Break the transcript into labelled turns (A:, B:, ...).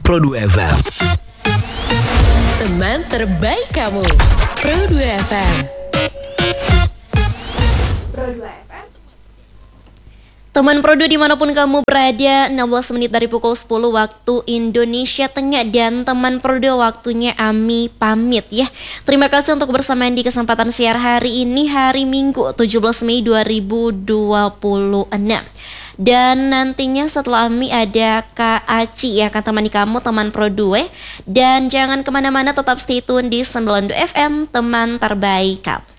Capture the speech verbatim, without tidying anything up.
A: Pro dua F M.
B: Teman terbaik kamu, Pro dua F M. Pro dua F M. Teman Pro dua dimanapun kamu berada, enam belas menit dari pukul sepuluh waktu Indonesia Tengah. Dan teman Pro dua, waktunya Ami pamit ya. Terima kasih untuk bersamaan di kesempatan siar hari ini, hari Minggu tujuh belas Mei dua ribu dua puluh enam. Dan nantinya setelah Ami ada Kak Aci yang akan temani kamu teman Pro dua. Dan jangan kemana-mana, tetap stay tune di sembilan puluh dua F M, teman terbaik kamu.